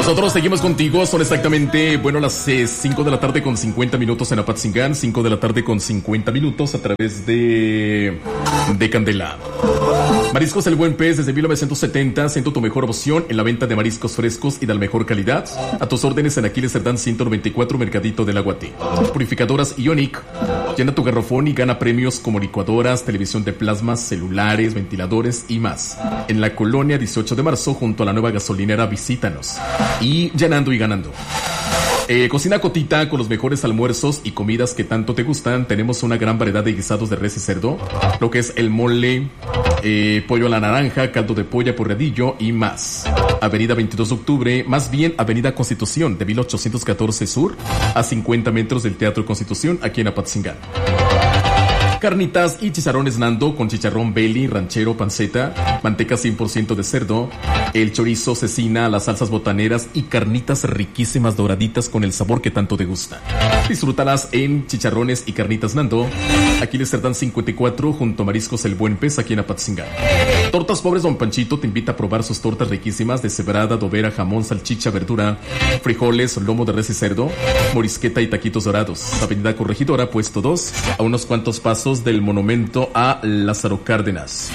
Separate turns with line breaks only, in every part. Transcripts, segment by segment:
Nosotros seguimos contigo, son exactamente, las 5 de la tarde con 50 minutos en Apatzingán, 5 de la tarde con 50 minutos a través de Candela. Mariscos El Buen Pez desde 1970, siendo tu mejor opción en la venta de mariscos frescos y de la mejor calidad. A tus órdenes en Aquiles Cerdán 194, Mercadito del Aguate. Purificadoras Ionic, llena tu garrafón y gana premios como licuadoras, televisión de plasma, celulares, ventiladores y más. En la colonia 18 de marzo, junto a la nueva gasolinera, visítanos. Y llenando y ganando. Cocina Cotita, con los mejores almuerzos y comidas que tanto te gustan. Tenemos una gran variedad de guisados de res y cerdo, lo que es el mole, pollo a la naranja, caldo de polla, porradillo y más. Avenida 22 de octubre, más bien Avenida Constitución, de 1814 Sur, a 50 metros del Teatro Constitución, aquí en Apatzingán. Carnitas y chicharrones Nando con chicharrón belly, ranchero, panceta, manteca 100% de cerdo, el chorizo, cecina, las salsas botaneras y carnitas riquísimas doraditas con el sabor que tanto te gusta. Disfrútalas en Chicharrones y Carnitas Nando, Aquiles Cerdán 54, junto a Mariscos El Buen Pez, aquí en Apatzingán. Tortas Pobres Don Panchito te invita a probar sus tortas riquísimas de cebrada, adobera, jamón, salchicha, verdura, frijoles, lomo de res y cerdo, morisqueta y taquitos dorados. Avenida Corregidora, puesto 2, a unos cuantos pasos del monumento a Lázaro Cárdenas.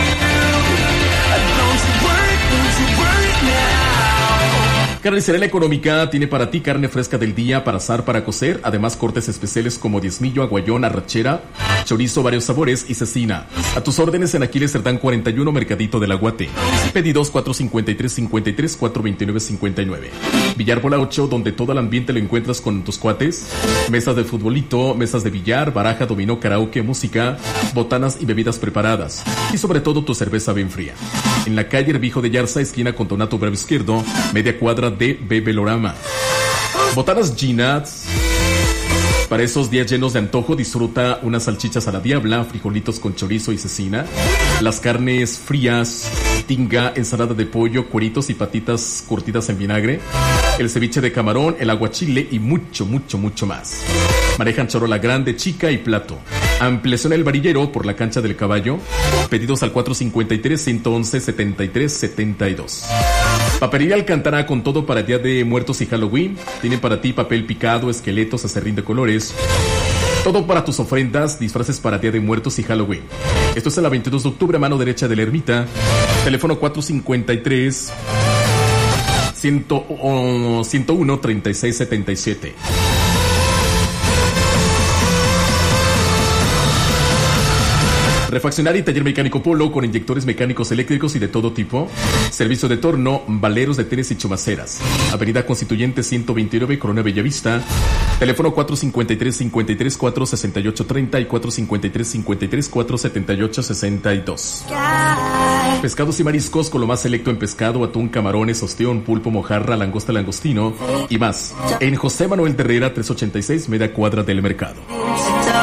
Carnicería La Económica tiene para ti carne fresca del día para asar, para cocer, además cortes especiales como diezmillo, aguayón, arrachera, chorizo, varios sabores y cecina. A tus órdenes en Aquiles Cerdán 41, Mercadito del Aguate. Pedidos 453-53, 429-59. Villarbola 8, donde todo el ambiente lo encuentras con tus cuates. Mesas de futbolito, mesas de billar, baraja, dominó, karaoke, música, botanas y bebidas preparadas. Y sobre todo tu cerveza bien fría. En la calle Herbijo de Yarza, esquina con Donato Bravo Izquierdo, media cuadra de Bebelorama. Botanas Ginats. Para esos días llenos de antojo, disfruta unas salchichas a la diabla, frijolitos con chorizo y cecina, las carnes frías, tinga, ensalada de pollo, cueritos y patitas curtidas en vinagre, el ceviche de camarón, el aguachile y mucho, mucho, mucho más. Manejan charola grande, chica y plato. Ampliación El Varillero por la Cancha del Caballo. Pedidos al 453-111-73-72. Papelería Alcántara, con todo para Día de Muertos y Halloween. Tienen para ti papel picado, esqueletos, acerrín de colores. Todo para tus ofrendas, disfraces para Día de Muertos y Halloween. Esto es en la 22 de octubre, a mano derecha de la ermita. Teléfono 453-101-3677. Refaccionaria y taller mecánico Polo, con inyectores mecánicos eléctricos y de todo tipo. Servicio de torno, valeros de tenes y chumaceras. Avenida Constituyente 129, Colonia Bellavista. Teléfono 453-53-468-30 y 453-53-478-62. Pescados y mariscos, con lo más selecto en pescado, atún, camarones, ostión, pulpo, mojarra, langosta, langostino y más. En José Manuel de Herrera 386, media cuadra del mercado.